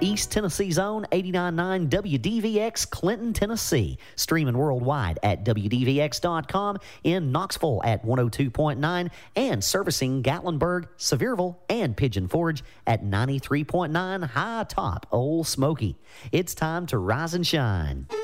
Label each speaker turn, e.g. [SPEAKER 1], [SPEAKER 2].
[SPEAKER 1] East Tennessee's own 89.9 WDVX, Clinton, Tennessee. Streaming worldwide at WDVX.com, in Knoxville at 102.9, and servicing Gatlinburg, Sevierville, and Pigeon Forge at 93.9 High Top Old Smoky. It's time to rise and shine.